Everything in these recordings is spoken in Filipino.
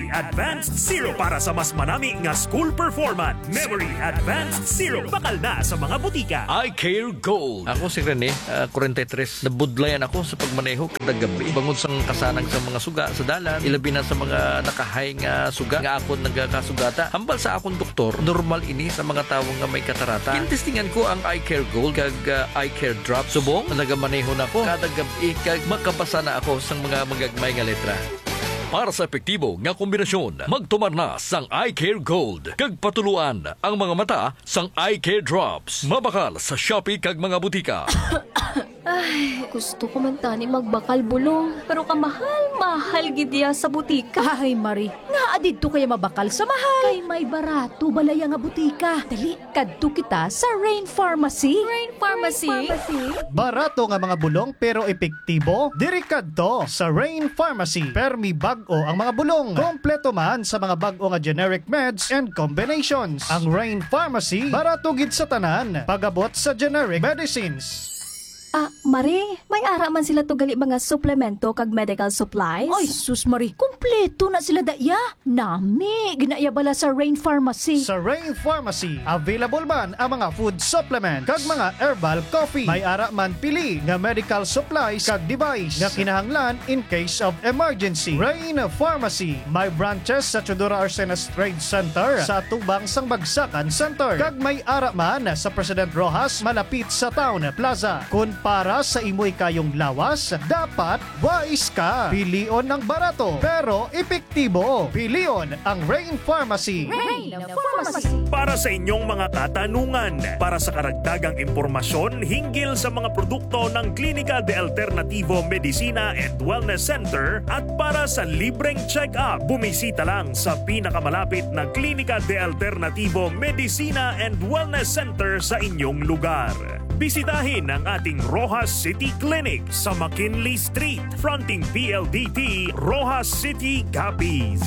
Memory Advanced Zero para sa mas manami nga school performance. Memory Advanced Zero bakal na sa mga butika. I Care Gold. Ako si Rene, 43. Nabudlayan ako sa pagmaneho kada gabi. Bangod sang kasanang sa mga suga sa dalan, ilabi na sa mga nakahay nga suga nga akon nagkasugata. Hambal sa akong doktor, normal ini sa mga tawo nga may katarata. Kintestingan ko ang I Care Gold kag I Care Drop. Subong nagamaneho na ako kada gabi kag makabasa na ako sang mga magagmay nga letra. Para sa epektibo nga kombinasyon, magtumar na sang I Care Gold. Kag patuluan ang mga mata sang I Care Drops. Mabakal sa Shopee kag mga butika. Ay, gusto ko man tani magbakal bulong. Pero kamahal-mahal gidya sa butika. Ay, Marie, nga adidto kaya mabakal sa mahal. Kay may barato balaya nga butika. Dali, kadto kita sa Rain Pharmacy. Rain Pharmacy? Barato nga mga bulong pero epektibo? Diri kadto sa Rain Pharmacy. Permi bag-o ang mga bulong. Kompleto man sa mga bag-o nga generic meds and combinations. Ang Rain Pharmacy, barato gid sa tanan. Pagabot sa generic medicines. Marie, may ara man sila to gali mga suplemento kag medical supplies? Ay, sus Marie, kumpleto na sila daya. Nami, ginaya bala sa Rain Pharmacy. Sa Rain Pharmacy, available man ang mga food supplement kag mga herbal coffee. May ara man pili nga medical supplies kag device nga kinahanglan in case of emergency. Rain Pharmacy, may branches sa Chodora Arsenas Trade Center, sa Tubang Sang Bagsakan Center, kag may ara man sa President Rojas malapit sa Town Plaza. Kung para sa imoy kayong lawas, dapat wise ka. Pilion ng barato pero epektibo. Pilion ang Rain Pharmacy. Rain Pharmacy. Para sa inyong mga katanungan, para sa karagdagang impormasyon hinggil sa mga produkto ng Clínica de Alternativo Medicina and Wellness Center at para sa libreng check-up, bumisita lang sa pinakamalapit na Clínica de Alternativo Medicina and Wellness Center sa inyong lugar. Bisitahin ang ating Rojas City Clinic sa McKinley Street, fronting PLDT, Rojas City, Capiz.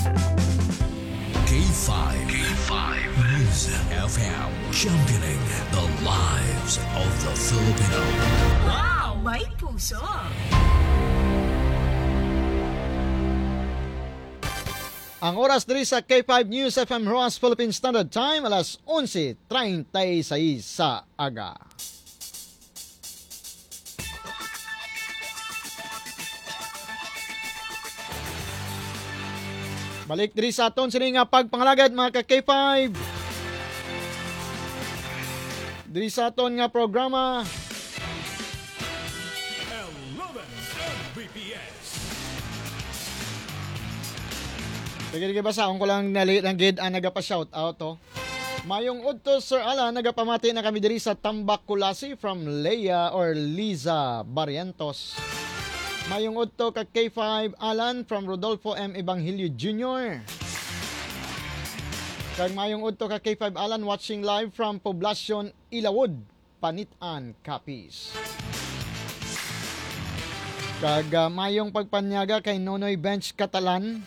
K5 News FM, championing the lives of the Filipino. Wow, may puso! Ang oras diri sa K5 News FM Rojas Philippine Standard Time, alas 11:36 sa aga. Balik diri sa aton sini nga pagpangalagad mga ka-K5. Diri sa aton nga programa 11 Mbps. Sige basa ko lang nali ng gid ang nagapa-shout out to. Mayong udto Sir Alan, nagapamati na kami diri sa Tambak Kulasi from Leia or Liza Barrientos. Mayong udto kag K5 Alan from Rodolfo M. Evangelio Jr. Kag mayong udto kag K5 Alan watching live from Poblacion Ilawod, Panitan, Capiz. Kag mayong pagpanyaga kay Nonoy Bench Catalan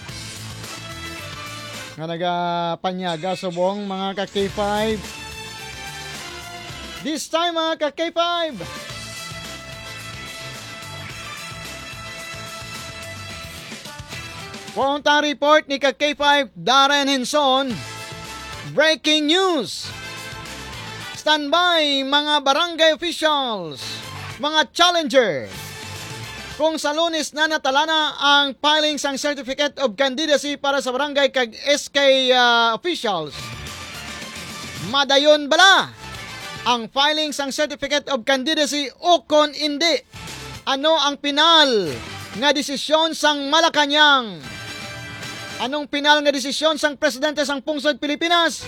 nga nagapanyaga subong mga ka-K5. This time mga ka-K5, punta report ni ka-K5 Darren Henson. Breaking news. Standby mga barangay officials, mga challenger. Kung sa Lunes na natalana ang filing sang Certificate of Candidacy para sa barangay kag SK officials, madayon bala ang filing sang Certificate of Candidacy o kon hindi? Ano ang pinal nga desisyon sang Malacañang? Anong pinal nga desisyon sang Presidente sang Pungsod Pilipinas?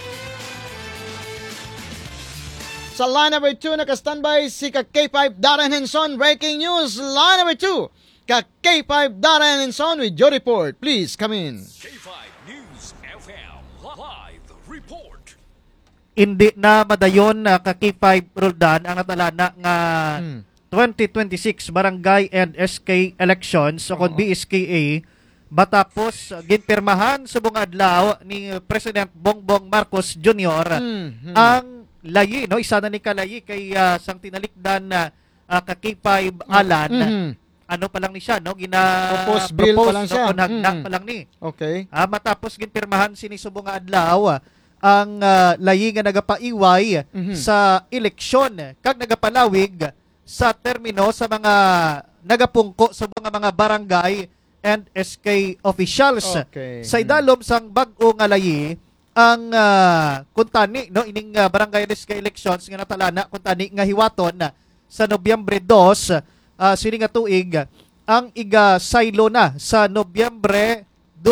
Sa line number 2, naka-standby si ka-K5 Darren Henson. Breaking news, line number 2. Ka-K5 Darren Henson with your report. Please come in. K5 News FM live report. Hindi na madayon na ka-K5 Roldan ang natalana nga 2026 barangay and SK elections o kon BSKA matapos ginpirmahan subong adlaw ni President Bongbong Marcos Jr. Ang layi, no, isa na ni kalayi kay sang tinalikdan na ka-K5 Alan ano pa lang ni siya, no? Propose bill pa lang siya. No? Hagdan pa lang ni. Okay. Matapos ginpirmahan sini subong nga adlaw ang layi nga nagapaiway sa eleksyon kag nagapalawig sa termino sa mga nagapungko sa mga barangay and SK officials. Okay. Sa idalom sang bag-o nga layi ang kuntani no ining barangay and SK elections nga natalana kuntani nga hiwaton sa Nobyembre 2 sini nga tuig ang iga saylo na sa Nobyembre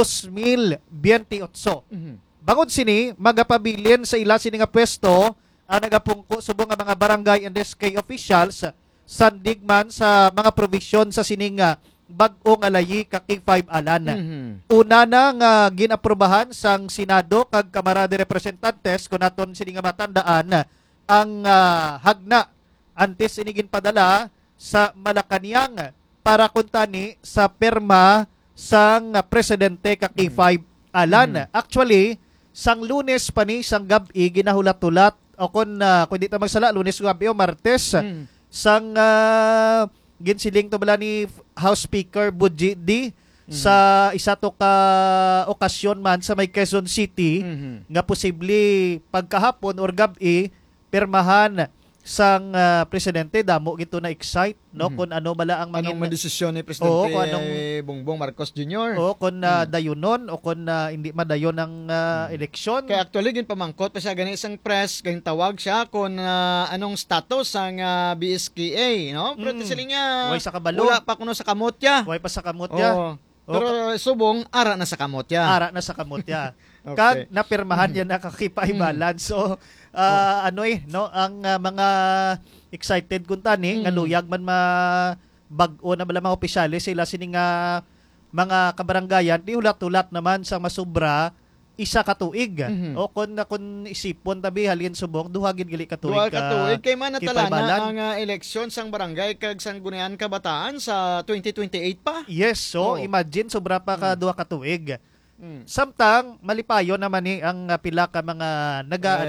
2028. Bangod sini magapabilin sa ila sini nga pwesto ang nagapungko subong nga mga barangay and SK officials sandigman sa mga provision sa sining bag-o nga layi ka K5 alan. Una na nga ginaprobahan sang Senado kag Kamara de Representantes kun aton sini nga matandaan ang hagna antes ini ginpadala sa Malacañang para kuntani sa perma sang presidente ka K5 alan. Actually, sang Lunes pa ni sang gabi ginahulat-ulat o kung di ta magsala Lunes gabi o Martes sang ginsiling to bala ni House Speaker Budjidi sa isa to ka okasyon man sa may Quezon City nga posible pagkahapon or gabi pirmahan sang presidente damo gito na excite no kung ano bala ang anong madesisyon ni presidente Bongbong Marcos Jr. Kung dayonon o kung hindi madayon ang eleksyon. Kaya actually ginpamangkot pa siya gani isang press gani tawag siya kung anong status ang BSKA no pero sila nga way sa kabalo wala pa kuno sa kamotya way pa sa kamotya pero subong ara na sa kamotya okay. Kag napirmahan yan nakakipaibalan so ang mga excited kuntani nga luyag man bag-o na bala mga opisyalis sila sining mga kabaranggayan di hulat-hulat naman sa masubra isa ka tuig o kun isipon tabi halin subong duha gid gali ka tuig kay man natalana ang eleksyon sang barangay kag sanggunian kabataan sa 2028 pa. Yes, so imagine sobra pa ka duha ka tuig. Samtang malipayo naman ni ang pila ka mga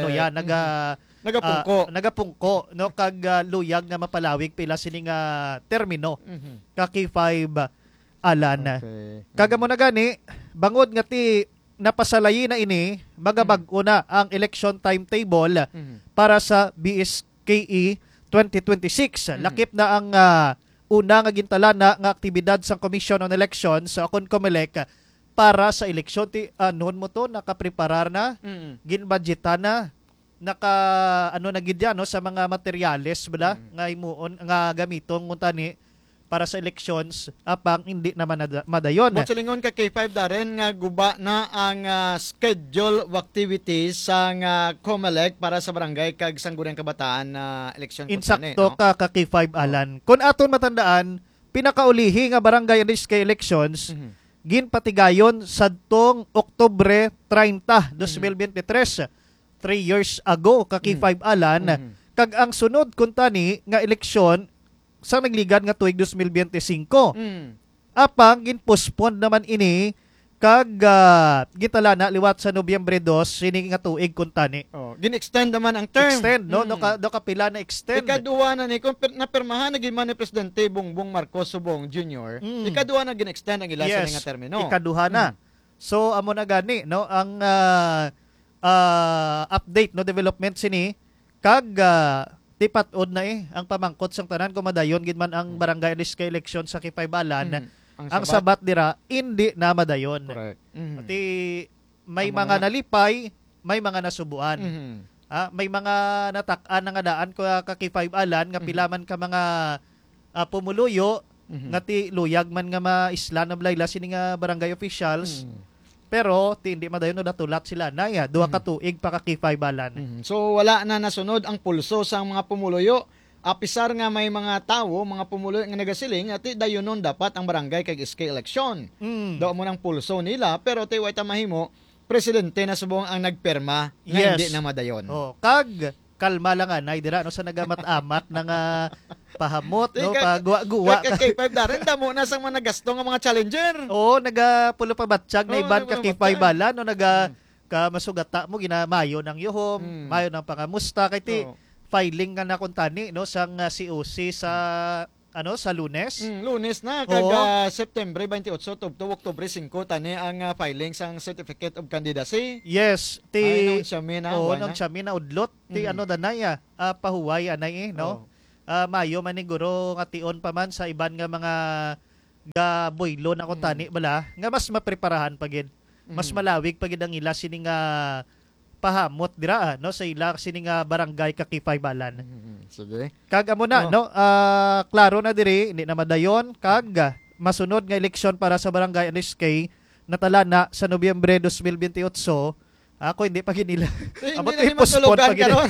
nagapungko no kag luyag nga mapalawig pila sining termino ka K5 alan. Kaga mo na gani bangod nga ti napasalayi na ini magabag-o na ang election timetable para sa BSKE 2026. Lakip na ang una nga gintalana nga aktibidad sa Commission on Elections sa COMELEC para sa eleksyon ti noon mo to nakapreparar na ginbudgetan na na gid yan no sa mga materyales bala nga imuon nga gamiton nguntani para sa elections apang hindi naman madayon. Mo silingon ka K5 Darren nga guba na ang schedule of activities sa COMELEC para sa barangay kag sangguniang kabataan na eleksyon insakto ka K5 alan. Kung aton matandaan pinakaulihi nga barangay and SK elections ginpatigayon sadtong Oktubre 30, 2023, 3 years ago ka K5 alan kag ang sunod kuntani nga eleksyon sa nagligad nga tuig 2025. Apang ginpospond naman ini kag gitalana liwat sa Nobyembre 2 sini nga tuig kuntani. Gin-extend naman ang term. Extend no do kapila na extend. Ikaduha na ni kung napirmahan na man ni presidente Bongbong Marcos Subong Jr. Ikaduha na gin-extend ang ila sa nga termino. Ikaduha na. So amo na gani no ang update no development sini kag tipat-od na ang pamangkot sang tanan kumadayon gid man ang barangay SK election sa K5 alan ang sabat dira hindi na madayon. Correct. Ati may mga nalipay, may mga nasubuan. May mga natak-an nga daan ko ka K5 alan nga pilaman ka mga pumuluyo nga ti luyag man nga maisla na blayla sini nga barangay officials. Pero hindi madayon no natulat sila na duha ka tuig pa ka K5 alan. So wala na nasunod ang pulso sa mga pumuluyo. Apisar nga may mga tawo, mga pumuluyo nga nagasiling at dayonon dapat ang barangay kag SK election. Daw mo ng pulso nila pero ti way ta mahimo presidente na subong ang nagperma nga hindi na madayon. Kag kalma lang anay dira no sa nagamat-amat na nga pahamot no pagguwa kay K5 Darren damo na sang mga gasto nga mga challenger. Nagapulo pa batsyag na iban ka K5 bala no ka masugata mo ginamayo ng yuhom, mayo ng pangamusta kay ti filing nga na kuntani no sang COC sa sa Lunes. Lunes na kag September 28 to Oktubre 5 tani ang filing sang Certificate of Candidacy. Yes, Ay, nung siya na udlot ti danaya pahuway anay no. Mayo maniguro nga tion pa man sa iban nga mga boylo na tani bala nga mas mapreparahan pagid. Mas malawig pagid ang ila sini nga pahamot dira no sa ila sini nga barangay Kakifay Balan. Sige. Kag amo na no klaro na diri hindi na madayon kag masunod nga eleksyon para sa barangay NSK natala na sa Nobyembre 2028. Ako hindi pa ginila. Amo ti postpone pa gid.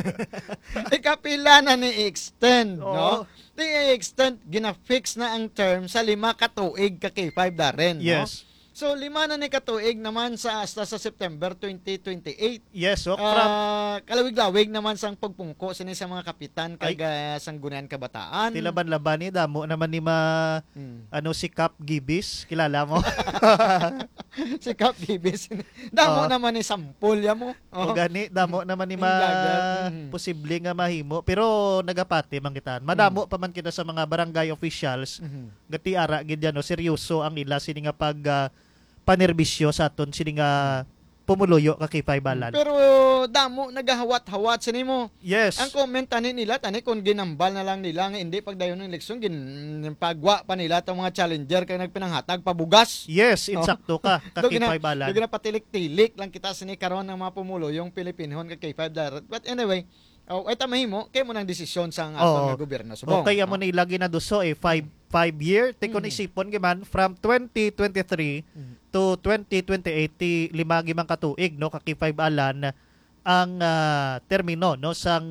Ikapila na ni extend no. Ti extend gina-fix na ang term sa 5 ka tuig ka K5 darin no. Yes. So 5 na ni katuig naman sa hasta sa September 2028. Yes, kalawig-lawig naman sang pagpungko sini sa mga kapitan kag sanggunian kabataan. Tilaban-laban ni damo naman ni si Cap Gibis, kilala mo? Si Cap Gibis. Damo naman ni sampol ya mo. O gani damo naman ni posible nga mahimo pero nagapati man kita. Madamo pa man kita sa mga barangay officials. Gati ara gid yan no seryoso ang ila sini nga pag panerbisyo sa aton sini nga pumuluyo ka K5 Balan. Pero damo nagahawat-hawat sini mo. Yes. Ang comment tani kung ginambal na lang nila nga hindi pagdayon ng eleksyon ginpagwa pa nila tong mga challenger kay nagpinanghatag pabugas. Yes, insakto ka K5 Balan. Doon na patilik-tilik lang kita sini karon ng mga pumuluyong Pilipinhon ka K5 darat. But anyway, ay tamahimo kay mo nang desisyon sa aton nga gobyerno subong. Okay amo na ilagi na duso 5 year tikon isipon giman from 2023 to 2028 ti 5 gimang katuig no ka K5 Balan ang termino no sang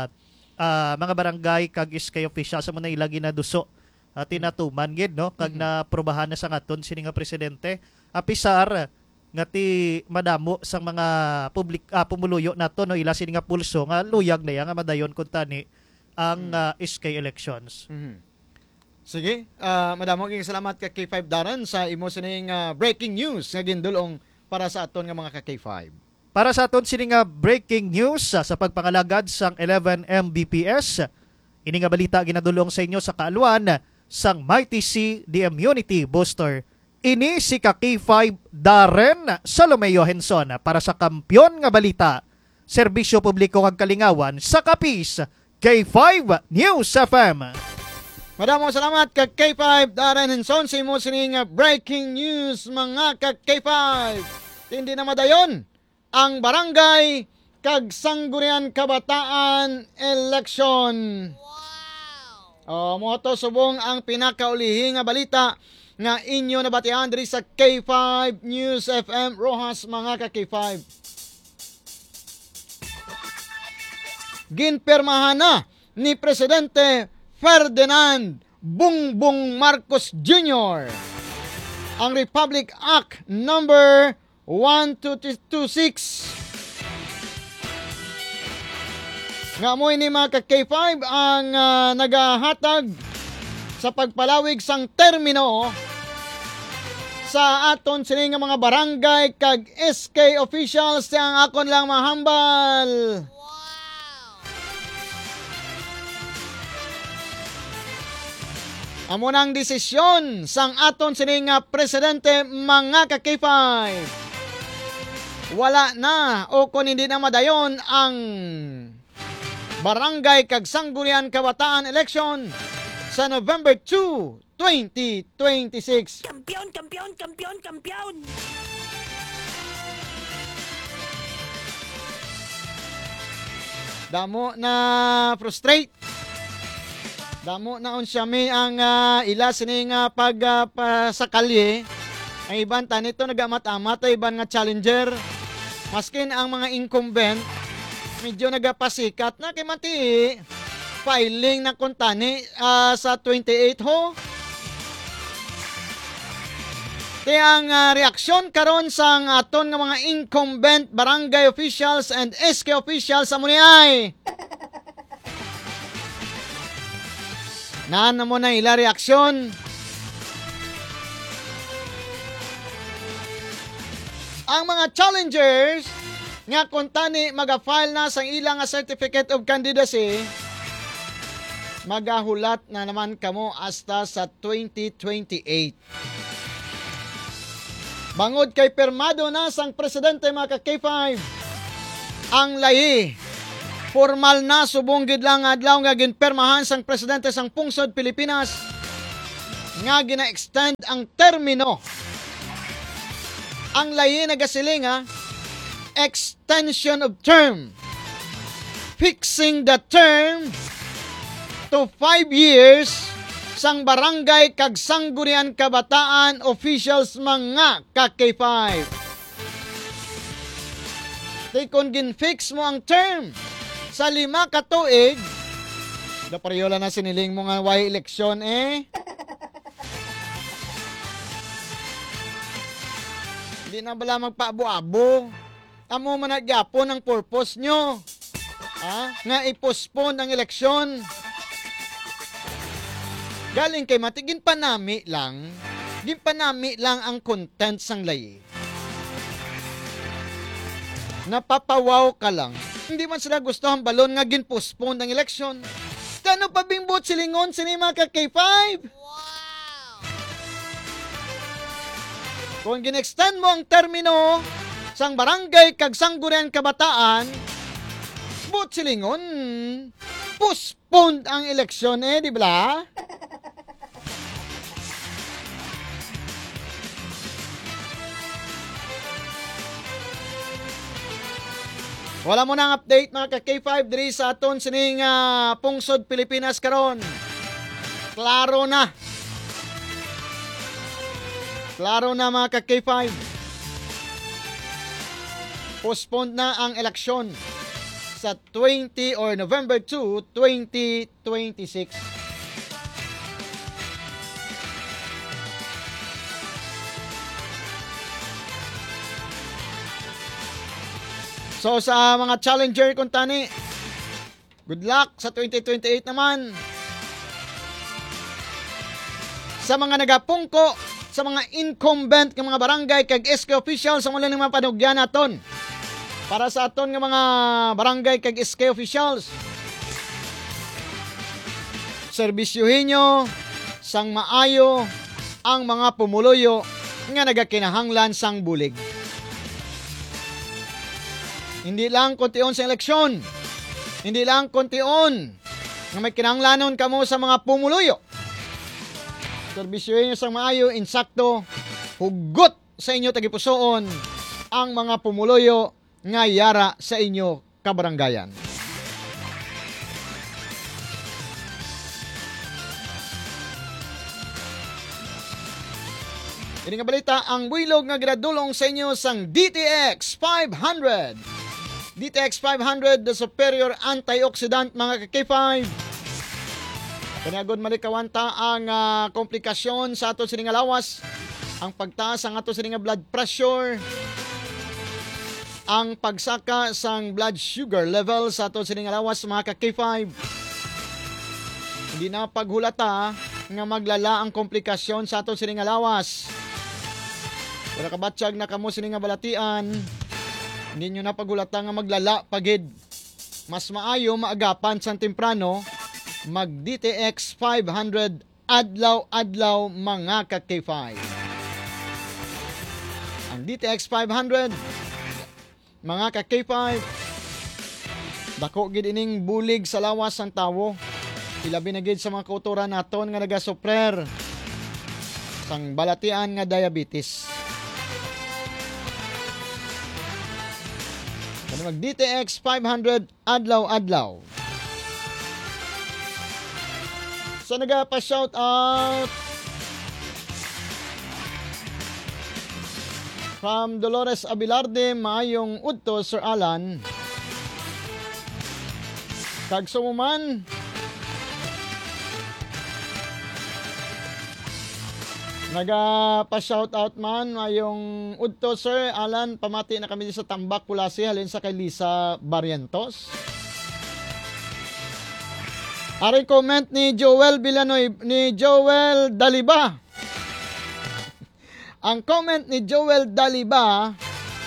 mga barangay kag SK official sa mga ilagi na duso tinatuman gid no kag naprobahan na sa ngaton sini nga presidente apisar nga ti madamo sang mga pumuluyo nato no ila sini nga pulso nga luyag na nga madayon kun tani ang SK elections. Sige, madamo ging salamat ka K5 Daran sa imo sining breaking news nga gindulong para sa aton nga mga ka K5. Para sa aton sini nga breaking news sa pagpangalagad sang 11 Mbps, ini nga balita ginadulong sa inyo sa kaaluan sang Mighty C the Immunity Booster. Ini si ka K5 Darren Salomeo Henson para sa kampyon nga balita, serbisyo publiko kag kalingawan sa Kapis, K5 News FM. Madamo salamat kag K5 Darren Henson sa imo sining breaking news mga kag K5. Hindi na madayon ang barangay kag sanggunian kabataan election. Wow. Mo to subong ang pinakaulihi nga balita nga inyo nabatian diri sa K5 News FM Rojas mga ka K5. Ginpermahan na ni Presidente Ferdinand Bongbong Marcos Jr. ang Republic Act number 1226 nga mo ini mga ka K5 ang nagahatag sa pagpalawig sang termino sa aton sini nga mga barangay kag SK officials ang akon lang mahambal. Amo nang desisyon sang aton sini nga presidente mga ka K5. Wala na o kung hindi na madayon ang barangay kag sanggunian kabataan election sa November 2, 2026. Kampiyon, kampiyon, kampiyon, kampiyon! Damo na frustrate. Damo na unsyami ang ila sining sa kalye. Ang iban tanito nagamat-amat ay iban nga challenger. Maskin ang mga incumbent medyo nagapasikat na kay mati filing na kuntani sa 28 ho. Kaya ang reaksyon karon sa aton nga mga incumbent barangay officials and SK officials sa Muniay. Naan mo na ila reaksyon. Ang mga challengers nga kuntani maga-file na sa ilang certificate of candidacy magahulat na naman kamo hasta sa 2028. Bangod kay permado na sang presidente mga ka-K5, ang lahi formal na subong gid lang adlaw nga ginpermahan sang presidente sang pungsod Pilipinas nga gina-extend ang termino. Ang lahi nagasiling extension of term, fixing the term to 5 years sang barangay kag sanggunian kabataan officials mga ka-K5. Kung gin-fix mo ang term sa 5 ka tuig, daparyola na siniling mo nga way eleksyon Hindi na bala magpaabo-abo. Amo man nagyapon ang purpose nyo. Nga i-postpone ang eleksyon. Galing kay mati, ginpanami lang ang content sang layi. Napapawaw ka lang. Hindi man sila gusto ang balon nga gin-postpone ang eleksyon. Kano pa bimbot silingon sinima ka K5? Wow! Kung gin-extend mo ang termino sang barangay kag sanggunian kabataan, but silingon, postpone ang eleksyon di ba? Wala mo nang update mga ka-K5 diri sa aton sining pungsod Pilipinas karon. Klaro na. Klaro na mga ka-K5. Postponed na ang eleksyon sa 20 or November 2, 2026. So sa mga challenger kung tani, good luck sa 2028 naman. Sa mga nagapungko, sa mga incumbent ng mga barangay kag SK officials sa mula ng mga panugyan naton. Para sa aton ng mga barangay kag SK officials, serbisyuhin nyo sang maayo ang mga pumuluyo nga nagakinahanglan sang bulig. Hindi lang kontion sa eleksyon. Hindi lang kontion na may kinahanglanon kamo sa mga pumuluyo. Serbisyuhin nyo sa maayo, insakto, hugot sa inyo tagipusoon ang mga pumuluyo nga yara sa inyo kabaranggayan. Ini nga balita, ang builog nga gradulong sa inyo sang DTX 500. DTX 500, the superior antioxidant mga ka-K5. Kanagod malikawanta ang komplikasyon sa ato sining lawas, ang pagtaas ang ato sining blood pressure, ang pagsaka sang blood sugar level sa ato sining lawas mga ka-K5. Hindi na paghulata nga maglala ang komplikasyon sa ato sining lawas. Pero kabatsyag na kamo sining balatian, hindi nyo na paghulata nga maglala pagid. Mas maayo maagapan sa temprano, mag DTX 500 adlaw-adlaw mga ka-K5. Ang DTX 500 mga ka-K5, dako gid ining bulig sa lawas ang tawo. Ilabi na gid sa mga kauturan naton nga nagasuprer sang balatian nga diabetes. Kani mag DTX 500 adlaw-adlaw. So nagapa-shout out from Dolores Abilarde, maayong udto Sir Alan. Kag sumuman nagapa-shoutout man mayong udto Sir Alan, pamati na kami sa Tambak Kulasi halin sa kay Lisa Barrientos. Ari comment ni Joel Villanoy, ni Joel Daliba. Ang comment ni Joel Daliba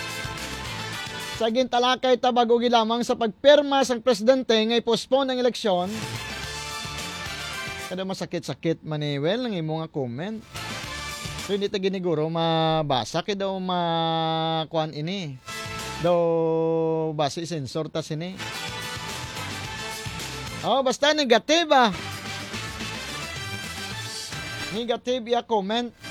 sa gintalakay tabago lamang sa pagpirma sang presidente ngay postpone ang eleksyon. Kada masakit-sakit maniwel ng imo nga comment. So hindi ta giniguro mabasa kay daw makuan ini. Daw base sensor ta sini. Oh, basta negative ah. Negative ya comment.